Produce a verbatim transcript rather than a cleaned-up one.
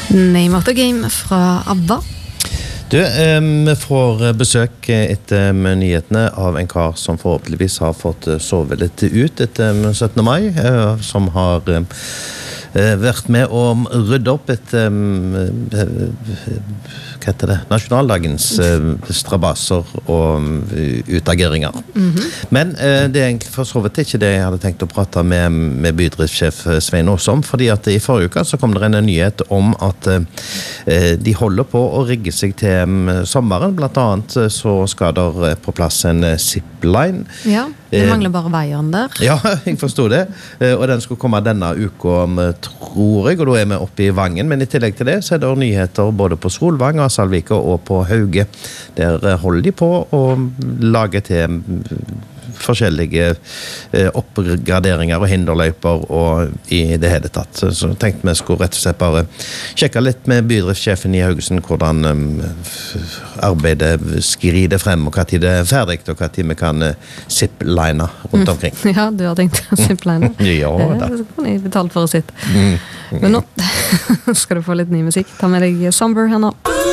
Name of the Game fra ABBA. Du, vi får besøk etter nyhetene av en kar som forhåpentligvis har fått sove litt ut etter syttende mai, som har vært med å rydde opp etter hva heter det? Nasjonaldagens strabasser og utageringer. Mm-hmm. Men det er egentlig for så vidt ikke det jeg hadde tenkt å prate med, med bydriftssjef Svein Aas om, fordi at i forrige uke så kom det en nyhet om at de holder på å rigge seg til sommeren. Blant annet så skal der på plass en zipline. Ja, det mangler bare veien der. Ja, jeg forstod det. Og den skulle komme denne uka, tror jeg, og da er vi oppe i Vangen. Men i tillegg til det så er det nyheter både på Solvang, Salvika og på Hauge. Der holder de på å lage til forskjellige oppgraderinger og hinderløyper og i det hele tatt. Så tenkte vi skulle rett og slett bare sjekke litt med bydriftssjefen i Haugesund hvordan arbeidet skrider frem, og hva tid det er ferdig, og hva tid vi kan zipline rundt omkring. Mm. Ja, du har tenkt å zipline. Ja, da. Det kan jeg betale for å sitte. Mm. Mm. Men nå skal du få litt ny musikk. Ta med deg Somber her nå.